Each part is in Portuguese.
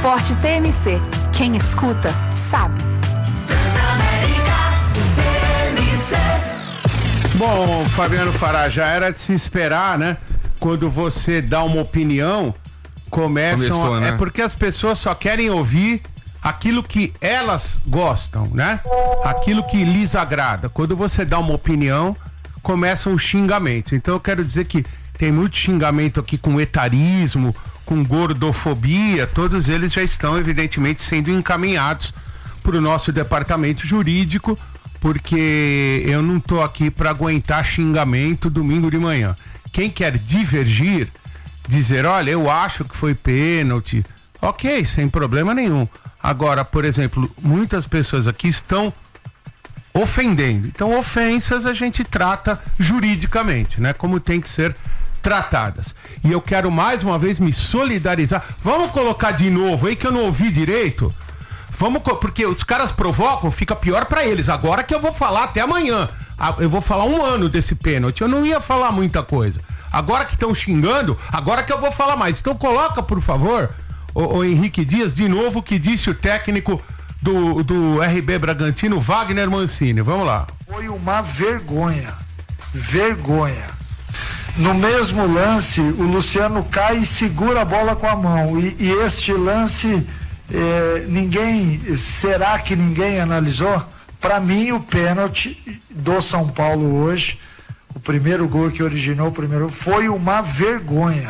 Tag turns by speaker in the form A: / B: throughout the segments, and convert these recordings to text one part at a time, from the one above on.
A: Esporte TMC. Quem escuta, sabe.
B: Bom, Fabiano Fará, já era de se esperar, né? Quando você dá uma opinião, começou, né? É porque as pessoas só querem ouvir aquilo que elas gostam, né? Aquilo que lhes agrada. Quando você dá uma opinião, começam os xingamentos. Então eu quero dizer que tem muito xingamento aqui com etarismo, com gordofobia, todos eles já estão evidentemente sendo encaminhados para o nosso departamento jurídico, porque eu não tô aqui para aguentar xingamento domingo de manhã. Quem quer divergir, dizer, olha, eu acho que foi pênalti, ok, sem problema nenhum. Agora, por exemplo, muitas pessoas aqui estão ofendendo. Então, ofensas a gente trata juridicamente, né? Como tem que ser tratadas. E eu quero mais uma vez me solidarizar. Vamos colocar de novo aí que eu não ouvi direito. Porque os caras provocam, fica pior pra eles. Agora que eu vou falar até amanhã. Eu vou falar 1 ano desse pênalti. Eu não ia falar muita coisa. Agora que estão xingando, agora que eu vou falar mais. Então coloca, por favor, o Henrique Dias, de novo, o que disse o técnico do RB Bragantino, Wagner Mancini. Vamos lá.
C: Foi uma vergonha. Vergonha. No mesmo lance, o Luciano cai e segura a bola com a mão. E este lance... será que ninguém analisou? Para mim, o pênalti do São Paulo hoje, o primeiro gol que originou o primeiro, foi uma vergonha.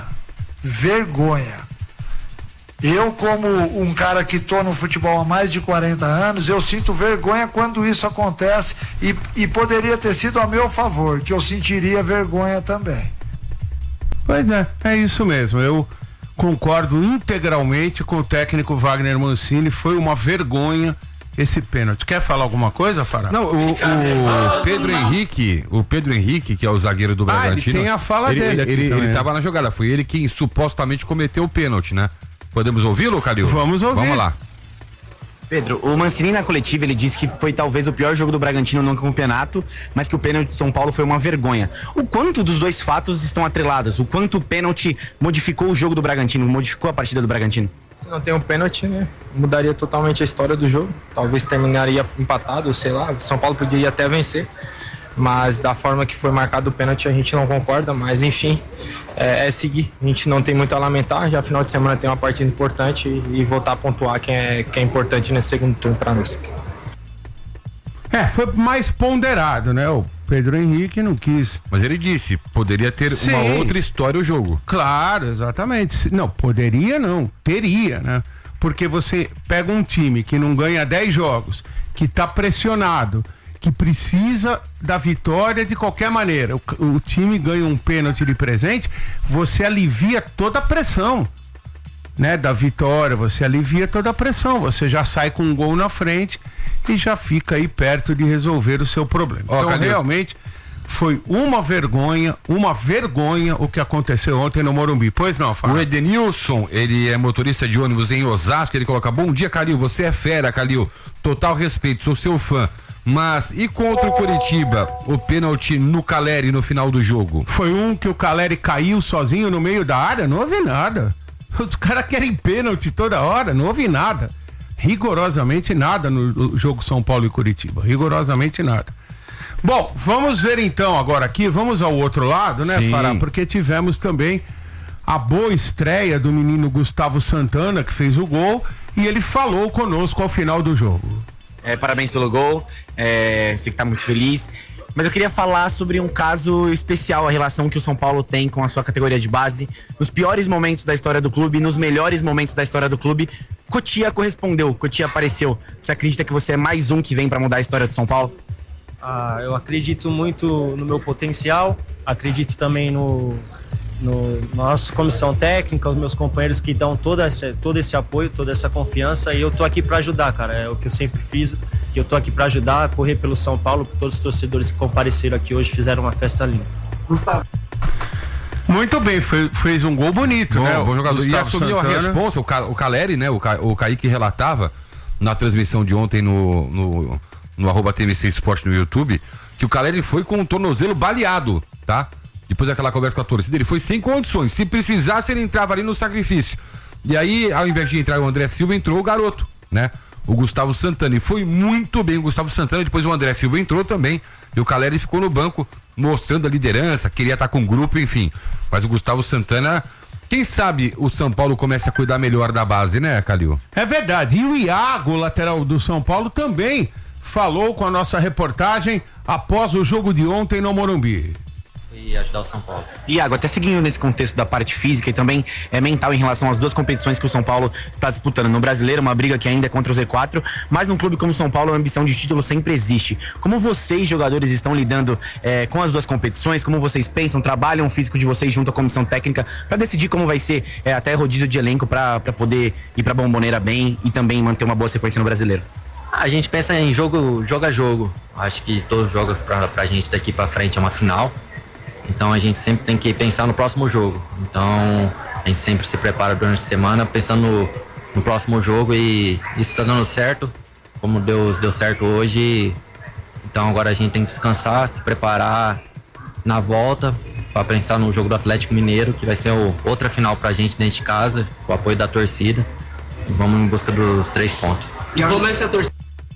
C: Eu, como um cara que tô no futebol há mais de 40 anos, eu sinto vergonha quando isso acontece e poderia ter sido a meu favor, que eu sentiria vergonha também.
B: Pois é isso mesmo. Eu concordo integralmente com o técnico Wagner Mancini, foi uma vergonha esse pênalti. Quer falar alguma coisa, Fará?
D: Não, o Pedro Henrique, que é o zagueiro do Bragantino,
B: ele tem a fala dele aqui
D: ele tava na jogada, foi ele quem supostamente cometeu o pênalti, né? Podemos ouvi-lo, Calil?
B: Vamos ouvir.
D: Vamos lá.
E: Pedro, o Mancini na coletiva, ele disse que foi talvez o pior jogo do Bragantino no campeonato, mas que o pênalti de São Paulo foi uma vergonha. O quanto dos dois fatos estão atrelados? O quanto o pênalti modificou o jogo do Bragantino, modificou a partida do Bragantino?
F: Se não tem um pênalti, né, mudaria totalmente a história do jogo. Talvez terminaria empatado, sei lá, o São Paulo poderia até vencer. Mas da forma que foi marcado o pênalti a gente não concorda, mas enfim, é seguir. A gente não tem muito a lamentar, já final de semana tem uma partida importante e voltar a pontuar que é importante nesse segundo turno para nós.
B: Foi mais ponderado, né? O Pedro Henrique não quis.
D: Mas ele disse, poderia ter uma outra história o jogo.
B: Claro, exatamente. Não, poderia não, teria, né? Porque você pega um time que não ganha 10 jogos, que tá pressionado, que precisa da vitória de qualquer maneira. O time ganha um pênalti de presente, você alivia toda a pressão, né, da vitória, você alivia toda a pressão, você já sai com um gol na frente e já fica aí perto de resolver o seu problema. Então realmente foi uma vergonha o que aconteceu ontem no Morumbi. Pois não, Fábio?
D: O Edenilson, ele é motorista de ônibus em Osasco, ele coloca: bom dia, Calil, você é fera, Calil, total respeito, sou seu fã. Mas e contra o Coritiba, o pênalti no Caleri no final do jogo?
B: Foi um que o Caleri caiu sozinho no meio da área? Não houve nada. Os caras querem pênalti toda hora, não houve nada. Rigorosamente nada no jogo São Paulo e Coritiba. Rigorosamente nada. Bom, vamos ver então agora aqui, vamos ao outro lado, né, Fará? Porque tivemos também a boa estreia do menino Gustavo Santana, que fez o gol, e ele falou conosco ao final do jogo.
E: Parabéns pelo gol, sei que tá muito feliz, mas eu queria falar sobre um caso especial, a relação que o São Paulo tem com a sua categoria de base. Nos piores momentos da história do clube, nos melhores momentos da história do clube, Cotia correspondeu, Cotia apareceu. Você acredita que você é mais um que vem para mudar a história do São Paulo?
G: Eu acredito muito no meu potencial, acredito também no nossa comissão técnica, os meus companheiros que dão todo esse apoio, toda essa confiança, e eu tô aqui para ajudar, cara, é o que eu sempre fiz, que eu tô aqui para ajudar, correr pelo São Paulo, por todos os torcedores que compareceram aqui hoje, fizeram uma festa linda.
C: Gustavo.
B: Muito bem, fez um gol bonito, né?
D: Bom jogador.
B: Gustavo
D: e assumiu
B: Santana.
D: A responsa, o Caleri, né? O Kaique relatava na transmissão de ontem no @TMC Esporte no YouTube, que o Caleri foi com o tornozelo baleado, tá? Depois daquela conversa com a torcida, ele foi sem condições. Se precisasse, ele entrava ali no sacrifício. E aí, ao invés de entrar o André Silva, entrou o garoto, né? O Gustavo Santana. E foi muito bem o Gustavo Santana. Depois o André Silva entrou também. E o Caleri ficou no banco, mostrando a liderança, queria estar com o grupo, enfim. Mas o Gustavo Santana, quem sabe o São Paulo comece a cuidar melhor da base, né, Calil?
B: É verdade. E o Iago, lateral do São Paulo, também falou com a nossa reportagem após o jogo de ontem no Morumbi.
E: E ajudar o São Paulo. Iago, até seguindo nesse contexto da parte física e também mental em relação às duas competições que o São Paulo está disputando. No Brasileiro, uma briga que ainda é contra o Z4, mas num clube como o São Paulo, a ambição de título sempre existe. Como vocês, jogadores, estão lidando com as duas competições? Como vocês pensam, trabalham o físico de vocês junto à comissão técnica para decidir como vai ser até rodízio de elenco para poder ir para a Bombonera bem e também manter uma boa sequência no Brasileiro?
H: A gente pensa em jogo a jogo. Acho que todos os jogos pra gente daqui pra frente é uma final. Então a gente sempre tem que pensar no próximo jogo. Então a gente sempre se prepara durante a semana pensando no próximo jogo e isso tá dando certo, como deu certo hoje. Então agora a gente tem que descansar, se preparar na volta para pensar no jogo do Atlético Mineiro, que vai ser outra final pra gente dentro de casa, com o apoio da torcida. E vamos em busca dos 3 pontos. E como é essa torcida?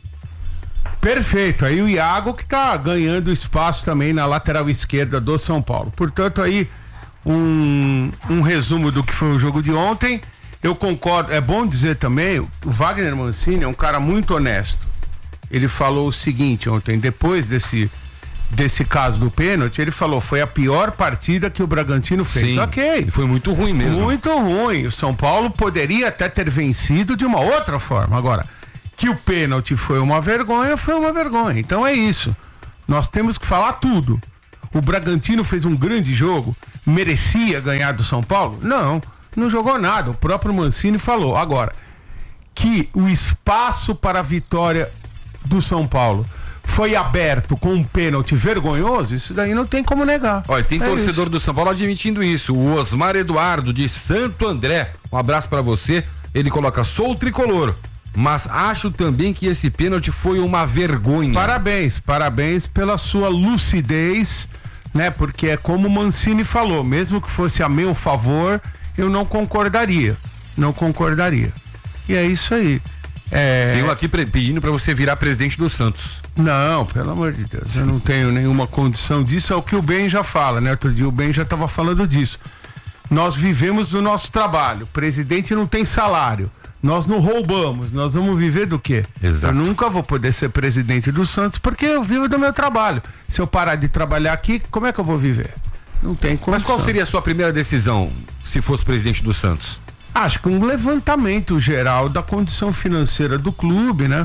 B: Perfeito, aí o Iago que tá ganhando espaço também na lateral esquerda do São Paulo. Portanto, aí um resumo do que foi o jogo de ontem. Eu concordo, é bom dizer também, o Wagner Mancini é um cara muito honesto. Ele falou o seguinte ontem, depois desse caso do pênalti, ele falou, foi a pior partida que o Bragantino fez.
D: Sim,
B: ok.
D: Foi muito ruim mesmo.
B: Muito ruim, o São Paulo poderia até ter vencido de uma outra forma. Agora, que o pênalti foi uma vergonha, foi uma vergonha. Então é isso. Nós temos que falar tudo. O Bragantino fez um grande jogo, merecia ganhar do São Paulo? Não jogou nada. O próprio Mancini falou. Agora, que o espaço para a vitória do São Paulo foi aberto com um pênalti vergonhoso, isso daí não tem como negar.
D: Olha, tem torcedor do São Paulo admitindo isso. O Osmar Eduardo de Santo André. Um abraço para você. Ele coloca, sou o tricolor, mas acho também que esse pênalti foi uma vergonha.
B: Parabéns pela sua lucidez, né? Porque é como o Mancini falou, mesmo que fosse a meu favor, eu não concordaria. E é isso aí.
D: Tenho aqui pedindo pra você virar presidente do Santos.
B: Não, pelo amor de Deus, eu não tenho nenhuma condição disso, é o que o Ben já fala, né? Outro dia o Ben já estava falando disso. Nós vivemos do nosso trabalho, o presidente não tem salário. Nós não roubamos, nós vamos viver do quê?
D: Exato.
B: Eu nunca vou poder ser presidente do Santos porque eu vivo do meu trabalho. Se eu parar de trabalhar aqui, como é que eu vou viver? Não tem condição.
D: Mas qual seria a sua primeira decisão se fosse presidente do Santos?
B: Acho que um levantamento geral da condição financeira do clube, né?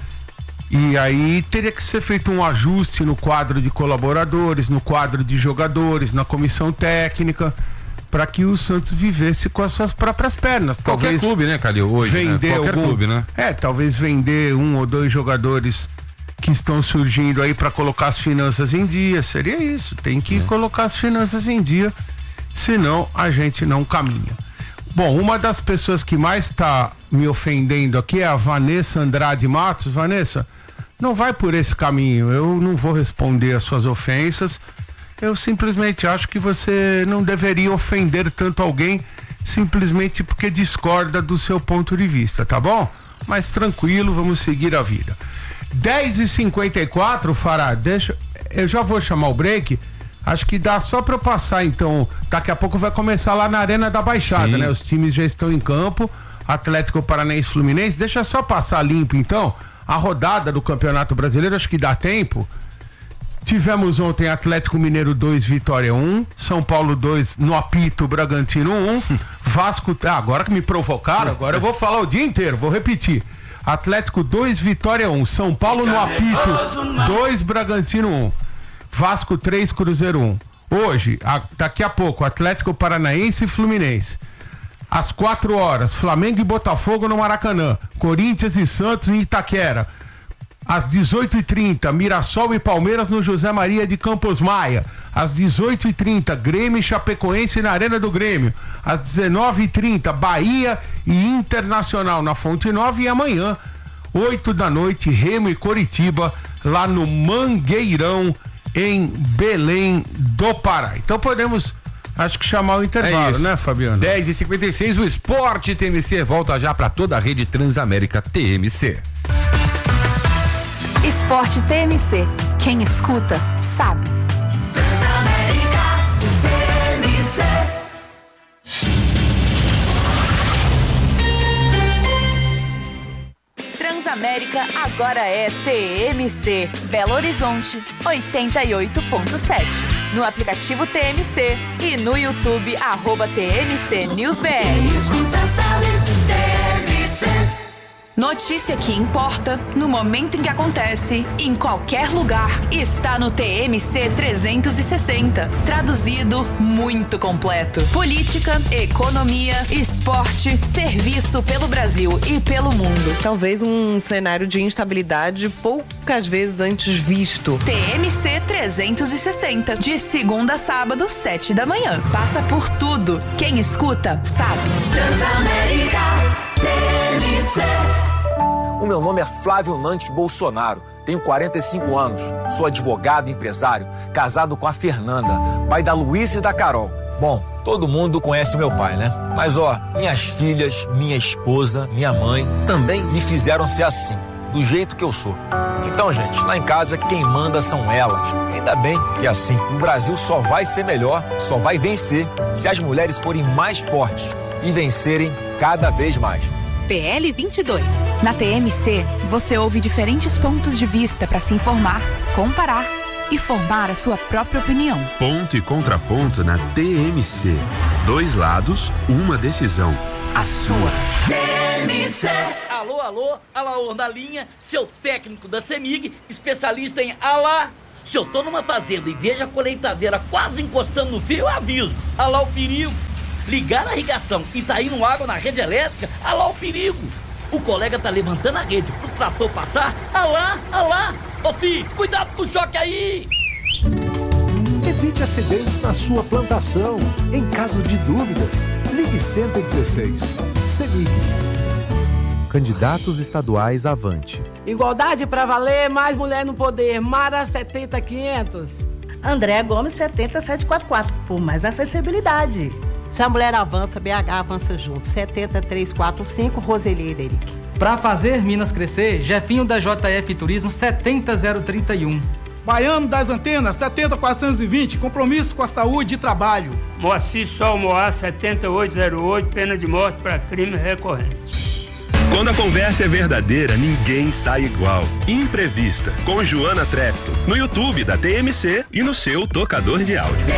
B: E aí teria que ser feito um ajuste no quadro de colaboradores, no quadro de jogadores, na comissão técnica, para que o Santos vivesse com as suas próprias pernas.
D: Qualquer clube, né, Calil? Hoje,
B: vender
D: Qualquer clube, né?
B: Talvez vender 1 ou 2 jogadores que estão surgindo aí para colocar as finanças em dia. Seria isso, tem que colocar as finanças em dia, senão a gente não caminha. Bom, uma das pessoas que mais está me ofendendo aqui é a Vanessa Andrade Matos. Vanessa, não vai por esse caminho, eu não vou responder as suas ofensas. Eu simplesmente acho que você não deveria ofender tanto alguém simplesmente porque discorda do seu ponto de vista, tá bom? Mas tranquilo, vamos seguir a vida. 10h54, Fará, eu já vou chamar o break. Acho que dá só pra eu passar, então. Daqui a pouco vai começar lá na Arena da Baixada, né? Os times já estão em campo. Atlético Paranaense, Fluminense. Deixa só passar limpo, então, a rodada do Campeonato Brasileiro. Acho que dá tempo. Tivemos ontem Atlético Mineiro 2, Vitória 1, São Paulo 2, no apito, Bragantino 1, Vasco, agora que me provocaram, agora eu vou falar o dia inteiro, vou repetir. Atlético 2, Vitória 1, São Paulo no apito 2, Bragantino 1, Vasco 3, Cruzeiro 1. Hoje, daqui a pouco, Atlético Paranaense e Fluminense. Às 4 horas, Flamengo e Botafogo no Maracanã, Corinthians e Santos em Itaquera. Às 18h30, Mirassol e Palmeiras no José Maria de Campos Maia. Às 18h30, Grêmio e Chapecoense na Arena do Grêmio. Às 19h30, Bahia e Internacional na Fonte Nova. E amanhã, 8 da noite, Remo e Coritiba lá no Mangueirão, em Belém do Pará. Então podemos Acho que chamar o intervalo, né, Fabiano?
D: 10h56, o Esporte TMC volta já para toda a rede Transamérica TMC.
A: Esporte TMC. Quem escuta, sabe.
I: Transamérica TMC.
A: Transamérica agora é TMC. Belo Horizonte, 88.7. No aplicativo TMC e no YouTube, @TMC News BR.
I: Escuta, sabe, TMC.
A: Notícia que importa, no momento em que acontece, em qualquer lugar, está no TMC 360. Traduzido, muito completo. Política, economia, esporte, serviço pelo Brasil e pelo mundo.
J: Talvez um cenário de instabilidade poucas vezes antes visto.
A: TMC 360, de segunda a sábado, 7 da manhã. Passa por tudo. Quem escuta, sabe.
I: Transamérica TMC.
K: O meu nome é Flávio Nantes Bolsonaro, tenho 45 anos, sou advogado e empresário, casado com a Fernanda, pai da Luísa e da Carol. Bom, todo mundo conhece o meu pai, né? Mas minhas filhas, minha esposa, minha mãe também me fizeram ser assim, do jeito que eu sou. Então, gente, lá em casa quem manda são elas. Ainda bem que é assim. O Brasil só vai ser melhor, só vai vencer se as mulheres forem mais fortes e vencerem cada vez mais.
A: PL 22. Na TMC, você ouve diferentes pontos de vista para se informar, comparar e formar a sua própria opinião.
L: Ponto e contraponto na TMC. 2 lados, uma decisão. A sua.
I: TMC.
M: Alô, Alaor na linha, seu técnico da CEMIG, especialista em alá. Se eu tô numa fazenda e vejo a colheitadeira quase encostando no fio, eu aviso. Alá o perigo. Ligar a irrigação e tá indo água na rede elétrica, alá o perigo. O colega tá levantando a rede pro trator passar, alá. Ô filho, cuidado com o choque aí.
N: Evite acidentes na sua plantação. Em caso de dúvidas, ligue 116. CEMIG.
O: Candidatos estaduais avante.
P: Igualdade pra valer, mais mulher no poder. Mara 70500.
Q: André Gomes 70744, por mais acessibilidade. Se a mulher avança, BH avança junto. 70345, Roseli Ederic.
R: Para fazer Minas crescer, Jefinho da JF Turismo 70031.
S: Baiano das Antenas 70420, compromisso com a saúde e trabalho.
T: Moacir Sol Moá 7808, pena de morte para crime recorrente.
L: Quando a conversa é verdadeira, ninguém sai igual. Imprevista, com Joana Trepto, no YouTube da TMC e no seu tocador de áudio.